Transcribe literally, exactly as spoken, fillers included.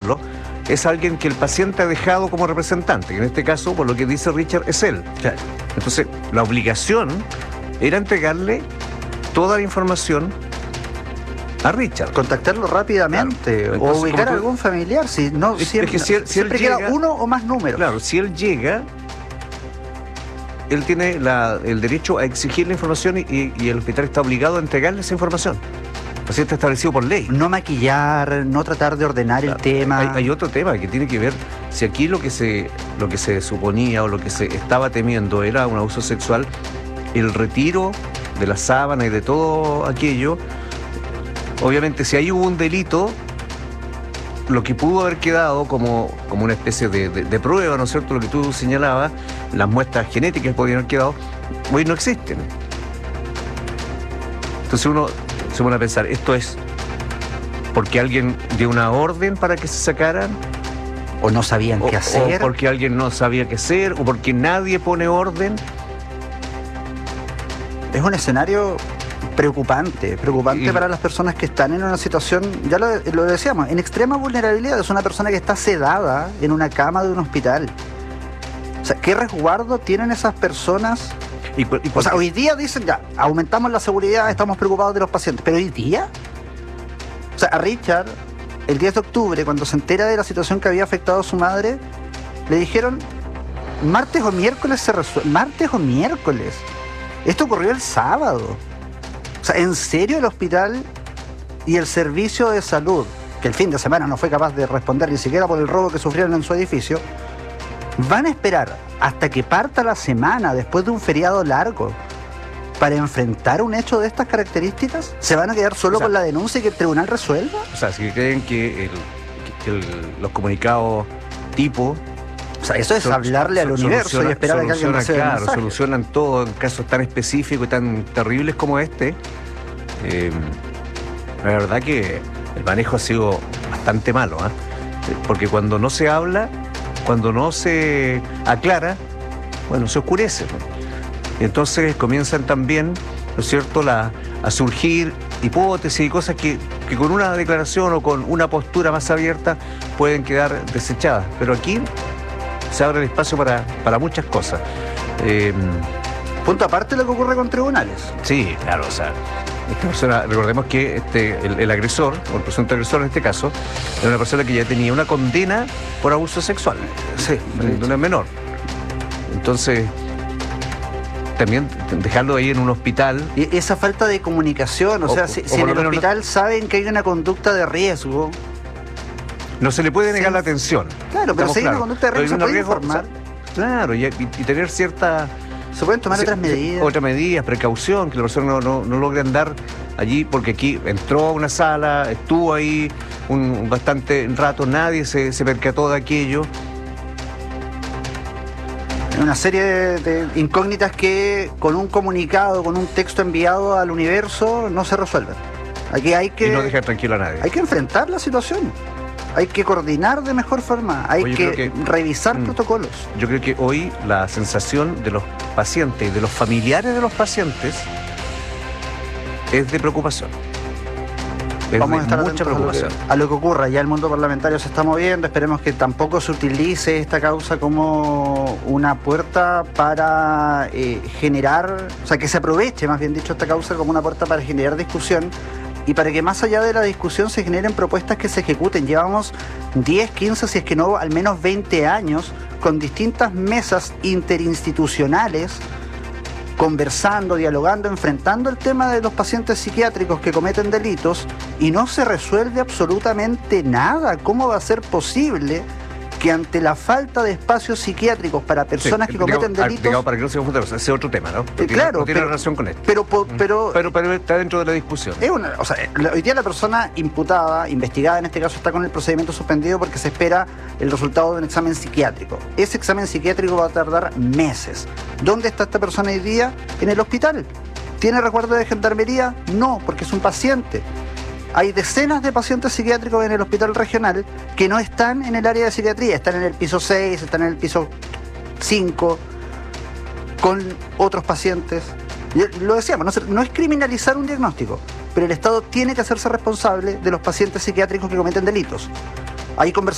hacerlo, es alguien que el paciente ha dejado como representante, que en este caso, por lo que dice Richard, es él. Claro. Entonces, la obligación era entregarle toda la información a Richard. Contactarlo rápidamente, Claro. o Entonces, ubicar a como tú- algún familiar, si no, Es- siempre, es que si él- si él siempre queda llega- uno o más números. Claro, si él llega, él tiene la- el derecho a exigir la información y, y- y el hospital está obligado a entregarle esa información. Así está establecido por ley. No maquillar, no tratar de ordenar Claro. el tema. Hay, hay otro tema que tiene que ver, si aquí lo que se lo que se suponía o lo que se estaba temiendo era un abuso sexual, el retiro de la sábana y de todo aquello, obviamente si ahí hubo un delito, lo que pudo haber quedado como, como una especie de, de, de prueba, ¿no es cierto?, lo que tú señalabas, las muestras genéticas podrían haber quedado, hoy no existen. Entonces uno se pone a pensar, ¿esto es porque alguien dio una orden para que se sacaran? O no sabían O, qué hacer. o porque alguien no sabía qué hacer, o porque nadie pone orden. Es un escenario preocupante, preocupante Y- para las personas que están en una situación, ya lo, lo decíamos, en extrema vulnerabilidad. Es una persona que está sedada en una cama de un hospital. O sea, ¿qué resguardo tienen esas personas? Y, cu- y O sea, cualquier- hoy día dicen ya, aumentamos la seguridad, estamos preocupados de los pacientes, pero hoy día, o sea, a Richard, el diez de octubre, cuando se entera de la situación que había afectado a su madre, le dijeron, martes o miércoles se resuelve, martes o miércoles. Esto ocurrió el sábado. O sea, ¿en serio el hospital y el servicio de salud, que el fin de semana no fue capaz de responder ni siquiera por el robo que sufrieron en su edificio, van a esperar hasta que parta la semana después de un feriado largo para enfrentar un hecho de estas características? ¿Se van a quedar solo O sea, con la denuncia y que el tribunal resuelva? o sea, si creen que, el- que el- los comunicados tipo O sea, eso es Sol- hablarle al sol- universo y soluciona- esperar a que alguien soluciona, reciba el claro, mensaje. solucionan todo en casos tan específicos y tan terribles como este. Eh, la verdad que el manejo ha sido bastante malo, ¿ah? Eh, porque cuando no se habla, cuando no se aclara, bueno, se oscurece, ¿no? Y entonces comienzan también, ¿no es cierto?, la, a surgir hipótesis y cosas que, que con una declaración o con una postura más abierta pueden quedar desechadas. Pero aquí se abre el espacio para, para muchas cosas. Eh, Punto aparte de lo que ocurre con tribunales. sí, claro, o sea, esta persona, recordemos que este, el, el agresor, o el presunto agresor en este caso, era una persona que ya tenía una condena por abuso sexual, Sí, de de una menor. Entonces, también dejarlo ahí en un hospital. Y esa falta de comunicación, o, O- sea, o- si, o si en por lo el menos no- hospital saben que hay una conducta de riesgo, No se le puede negar Sí. la atención. claro, pero Estamos si hay una claros. conducta de Pero hay riesgo, un se puede riesgo, informar, o sea, claro, y, y- y tener cierta... se pueden tomar Sí, otras sí, medidas. Otras medidas, precaución, que la persona no, no, no logre andar allí, porque aquí entró a una sala, estuvo ahí un bastante rato, nadie se, se percató de aquello. Una serie de, de incógnitas que con un comunicado, con un texto enviado al universo, no se resuelven. Aquí hay que, Y no dejar tranquilo a nadie. hay que enfrentar la situación. Hay que coordinar de mejor forma. Hay Oye, que, creo que- revisar Mm. protocolos. Yo creo que hoy la sensación de los pacientes y de los familiares de los pacientes es de preocupación. Es Vamos a de estar mucha atentos a lo, que, preocupación. a lo que ocurra. Ya el mundo parlamentario se está moviendo. Esperemos que tampoco se utilice esta causa como una puerta para eh, generar, o sea, que se aproveche, más bien dicho, esta causa como una puerta para generar discusión y para que más allá de la discusión se generen propuestas que se ejecuten. Llevamos diez, quince, si es que no, al menos veinte años con distintas mesas interinstitucionales conversando, dialogando, enfrentando el tema de los pacientes psiquiátricos que cometen delitos y no se resuelve absolutamente nada. ¿Cómo va a ser posible que ante la falta de espacios psiquiátricos para personas Sí, que cometen digamos, delitos... digamos, para que no se confunda, ese es otro tema, ¿no? No tiene- claro, no tiene pero- relación con esto. Pero, po- pero, Pero, pero está dentro de la discusión. es una, o sea, la- hoy día la persona imputada, investigada en este caso, está con el procedimiento suspendido porque se espera el resultado de un examen psiquiátrico. Ese examen psiquiátrico va a tardar meses. ¿Dónde está esta persona hoy día? En el hospital. ¿Tiene resguardo de gendarmería? No, porque es un paciente. Hay decenas de pacientes psiquiátricos en el hospital regional que no están en el área de psiquiatría, están en el piso seis, están en el piso cinco, con otros pacientes. Y lo decíamos, no, se- no es criminalizar un diagnóstico, pero el Estado tiene que hacerse responsable de los pacientes psiquiátricos que cometen delitos. Hay conversaciones